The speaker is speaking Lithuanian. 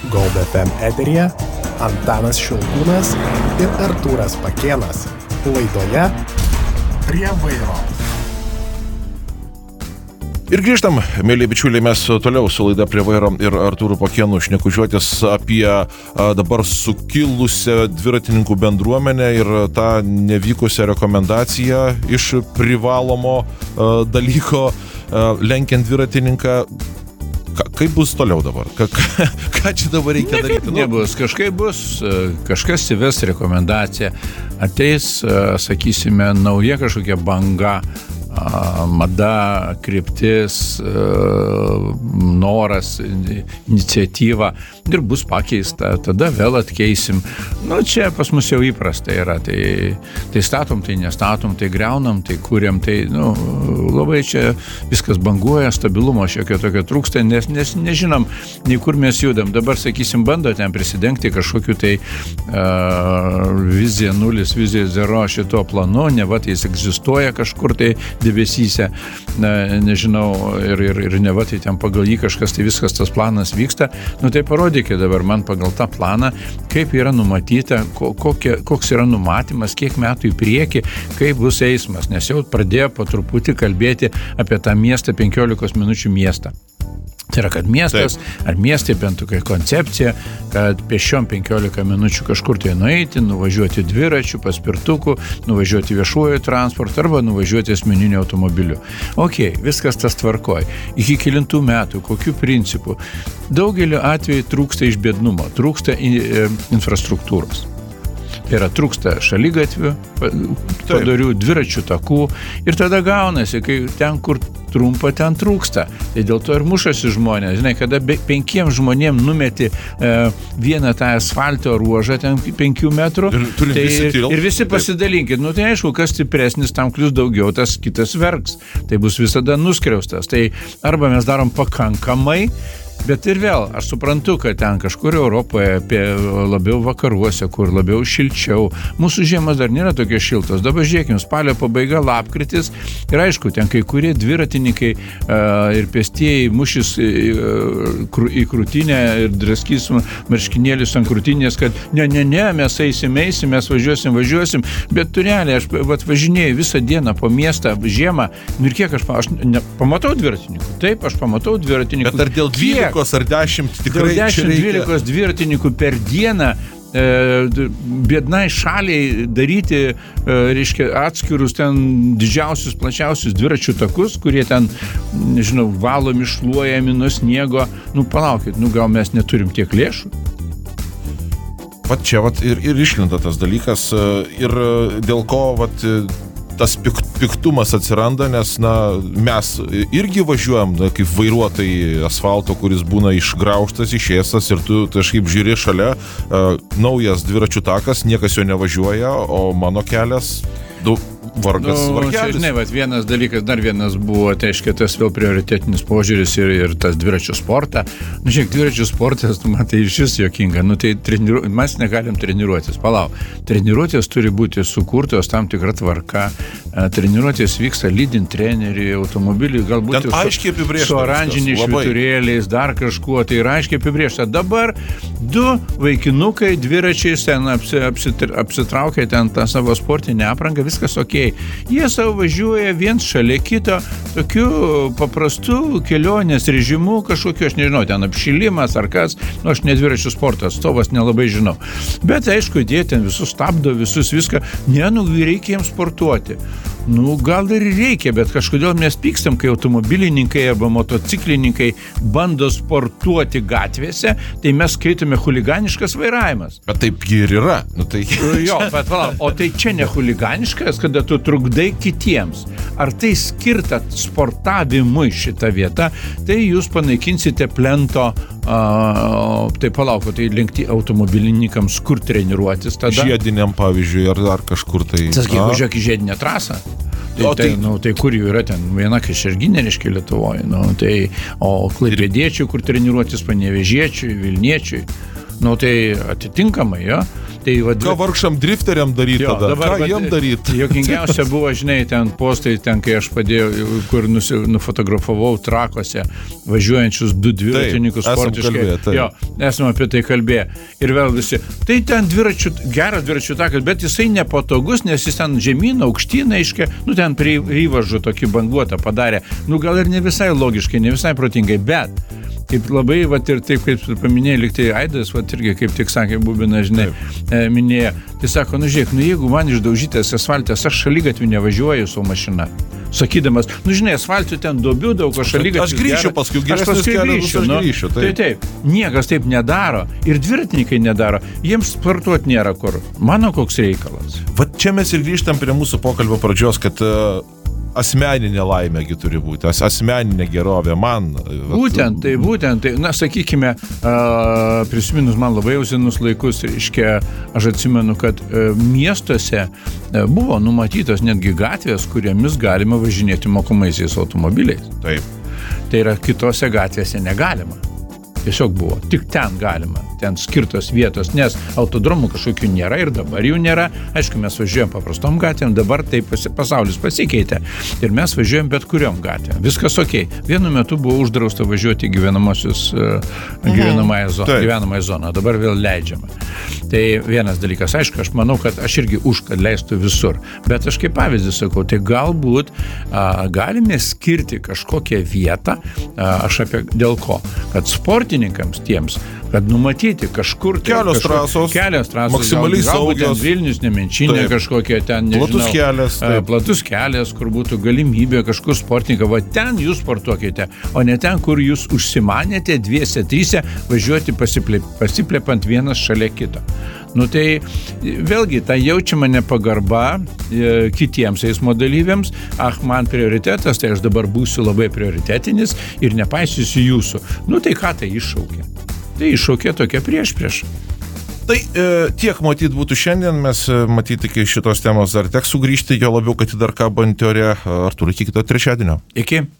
Gold FM eteryje Antanas Šilkūnas ir Artūras Pakėnas. Laidoje Prie vairo. Ir grįžtam, mėly bičiuliai, mes toliau su laida Prie vairo ir Artūru Pakėnu šnekučiuotis apie dabar sukilusią dviratininkų bendruomenę ir tą nevykusią rekomendaciją iš privalomo dalyko lenkiant dviratininką. Kaip bus toliau dabar? Ką čia dabar reikia daryti? Nebus, kažkaip bus, kažkas įves rekomendaciją, ateis, sakysime, nauja kažkokia banga, mada, kryptis, noras, iniciatyva ir bus pakeista, tada vėl atkeisim. Čia pas mus jau įprasta yra, tai statom, tai nestatom, tai greunam, tai kuriam, tai labai čia viskas banguoja, stabilumo šiokio tokio trūksta, nes nežinom, nei kur mes judam. Dabar, sakysim, bando ten prisidengti kažkokiu tai vizija 0, vizija 0 šito planu, neva tai jis egzistuoja kažkur tai debesyse, nežinau, ir neva tai ten pagal jį kažkas, tai viskas tas planas vyksta. Tai parodykite dabar man pagal tą planą, kaip yra numatyta, koks yra numatymas, kiek metų į priekį, kaip bus eismas, nes jau pradėjo po truputį kalbėti apie tą miestą 15 minučių miestą. Tai yra, kad miestas, ar miestai bent tokia koncepcija, kad pešiom 15 minučių kažkur tai nueiti, nuvažiuoti dviračių, paspirtukų, nuvažiuoti viešuoju transportu arba nuvažiuoti asmeniniu automobiliu. Viskas tas tvarkoj. Iki kelintų metų, kokiu principu? Daugeliu atveju trūksta iš biednumo, trūksta infrastruktūros. Tai yra, trūksta šaligatvių, padorių dviračių takų ir tada gaunasi, kai ten, kur trumpa, ten trūksta. Tai dėl to ir mušasi žmonės. Žinai, kada 5 žmonėm numeti vieną tą asfalto ruožą, ten 5 metrų, ir visi pasidalinkit. Tai aišku, kas stipresnis, tam klius daugiau, tas kitas verks. Tai bus visada nuskriaustas. Tai arba mes darom pakankamai, bet ir vėl, aš suprantu, kad ten kažkur Europoje, labiau vakaruose, kur labiau šilčiau. Mūsų žiemas dar nėra tokia šiltos. Dabar žiūrėkim, spalio pabaiga, lapkritis. Ir aišku, ten kai kurie dviratininkai ir pėstieji mušis į krūtinę ir draskys marškinėlius ant krūtinės, kad ne, mes eisim, mes važiuosim. Bet turėlė, aš važinėjau visą dieną po miestą, žiemą, ir kiek aš pamatau dviratininkų. Taip, aš pamatau dviratininkų. Bet ar dėl 12 ar 10 tikrai čia reikia? 10-12 dviratininkų per dieną biednai šaliai daryti, reiškia, atskirus ten didžiausius, plačiausius dviračių takus, kurie ten, nežinau, valomi, šluojami nuo sniego. Palaukit, gal mes neturim tiek lėšų? Čia ir išlenda tas dalykas ir dėl ko tas piktumas atsiranda, nes mes irgi važiuojam kaip vairuotojai asfalto, kuris būna išgraužtas, išėstas ir tu kažkaip žiūri šalia, naujas dviračių takas, niekas jo nevažiuoja, o mano kelias vargelis. Žinai, vienas dalykas, dar vienas buvo, tai aiškiai, tas vėl prioritetinis požiūris ir tas dviračių sportą. Žiūrėk, dviračių sportas, tai iš vis jokinga. Mes negalim treniruotis. Treniruotės turi būti sukurtos tam tikra tvarka. Treniruotės vyksta lydint treneriui, automobiliui, galbūt su oranžiniais švyturėliais, dar kažkuo. Tai yra aiškiai apibrėžta. Dabar 2 vaikinukai dviračiais ten apsitraukia ten tą savo sportinę aprangą, viskas okei. Jie savo važiuoja viens šalia kito, tokiu paprastu kelionės režimu, kažkokiu, aš nežinau, ten apšilimas ar kas, aš nedviračių sporto atstovas, nelabai žinau. Bet aišku, jie ten visus stabdo, visus viską, reikia jiems sportuoti. Gal ir reikia, bet kažkodėl mes pykstam, kai automobilininkai arba motociklininkai bando sportuoti gatvėse, tai mes skaitome chuliganiškas vairavimas. Bet taip ir yra. Bet o tai čia ne chuliganiškas, kada tu trukdai kitiems. Ar tai skirta sportavimui šitą vietą, tai jūs panaikinsite plento, tai tai lenkti automobilininkams, kur treniruotis tada? Žiediniam, pavyzdžiui, ar kažkur tai. Važiuok į žiedinę trasą. Tai kur jų yra ten viena Kačerginė, reiškia, Lietuvoje. O Klaipėdiečių, kur treniruotis, Panevėžiečių, Vilniečių. Tai atitinkamai, jo. Tai, ką vargšam drifteriam daryti tada? Ką jiem daryti? Jokingiausia buvo, žinai, ten postai, ten, kai aš padėjau, kur nufotografavau Trakuose važiuojančius 2 dviratininkus sportiškai. Jo, esame apie tai kalbėję. Ir vėl visi. Tai ten geras dviračių takas, bet jisai nepatogus, nes jis ten žemyn, aukštyn, aiškiai, ten prie įvažų tokį banguotą padarė. Gal ir ne visai logiškai, ne visai protingai, bet kaip labai, ir taip, kaip paminėjai, liktai Aidas, irgi, kaip tik sakė Bubina, žinai, minėjo, tai sako, žiūrėk, jeigu man išdaužytas asfaltas, aš šaligatviu nevažiuoju su mašina. Sakydamas, žinai, asfaltų ten duobių daug, aš šaligatviu. Aš grįšiu paskui, geresnis kelias, aš grįšiu. Taip, niekas taip nedaro ir dviratininkai nedaro, jiems sportuoti nėra kur. Mano koks reikalas. Vat čia mes ir grįžtam prie mūsų pokalbio pradžios, kad asmeninė laimėgi turi būti, asmeninė gerovė man. Būtent tai, sakykime, prisiminus man labai jau senus laikus, reiškia, aš atsimenu, kad miestuose buvo numatytos netgi gatvės, kuriomis galima važinėti mokomaisiais automobiliais. Taip. Tai yra, kitose gatvėse negalima. Tiesiog buvo. Tik ten galima. Ten skirtos vietos, nes autodromų kažkokių nėra ir dabar jų nėra. Aišku, mes važiuojam paprastom gatvėm, dabar taip pasaulis pasikeitė. Ir mes važiuojam bet kuriom gatvėm. Viskas okei. Vienu metu buvo uždrausta važiuoti gyvenamąją zoną. Dabar vėl leidžiama. Tai vienas dalykas. Aišku, aš manau, kad aš irgi už, kad leistų visur. Bet aš kaip pavyzdį sakau, tai galbūt galime skirti kažkokią vietą, aš apie dėl ko, kad sportininkams tiems, kad numatyti kažkur kelios trasos, maksimaliai saugios, Vilnius, Nemenčinė, kažkokie ten, nežinau, platus kelias, kur būtų galimybė kažkur sportininką, va ten jūs sportuokite, o ne ten, kur jūs užsimanėte 2-3 važiuoti pasiplepant vienas šalia kito. Tai vėlgi, ta jaučiama nepagarba kitiems eismo dalyviams, man prioritetas, tai aš dabar būsiu labai prioritetinis ir nepaisysiu jūsų. Tai ką tai iššaukia? Tai iššaukė tokia prieš. Tai tiek matyt būtų šiandien, mes matyti iki šitos temos dar teks sugrįžti, jo labiau, kad dar kabant ore. Artūrai, iki kito trečiadienio. Iki.